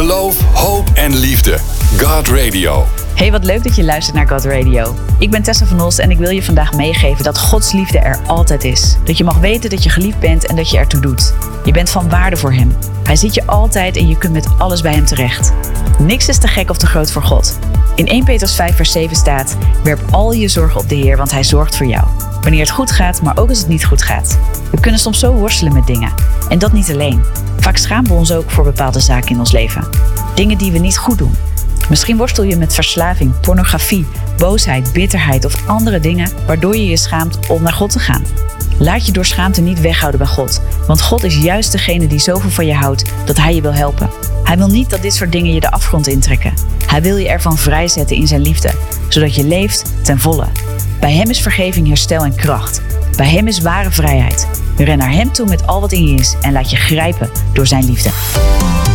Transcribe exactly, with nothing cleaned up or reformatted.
geloof, hoop en liefde. God Radio. Hey, wat leuk dat je luistert naar God Radio. Ik ben Tessa van Os en ik wil je vandaag meegeven dat Gods liefde er altijd is. Dat je mag weten dat je geliefd bent en dat je ertoe doet. Je bent van waarde voor Hem. Hij ziet je altijd en je kunt met alles bij Hem terecht. Niks is te gek of te groot voor God. In Eerste Petrus vijf vers zeven staat: werp al je zorgen op de Heer, want Hij zorgt voor jou. Wanneer het goed gaat, maar ook als het niet goed gaat. We kunnen soms zo worstelen met dingen. En dat niet alleen. Vaak schamen we ons ook voor bepaalde zaken in ons leven. Dingen die we niet goed doen. Misschien worstel je met verslaving, pornografie, boosheid, bitterheid of andere dingen waardoor je je schaamt om naar God te gaan. Laat je door schaamte niet weghouden bij God, want God is juist degene die zoveel van je houdt dat Hij je wil helpen. Hij wil niet dat dit soort dingen je de afgrond intrekken. Hij wil je ervan vrijzetten in zijn liefde, zodat je leeft ten volle. Bij Hem is vergeving, herstel en kracht. Bij Hem is ware vrijheid. Ren naar Hem toe met al wat in je is en laat je grijpen door zijn liefde.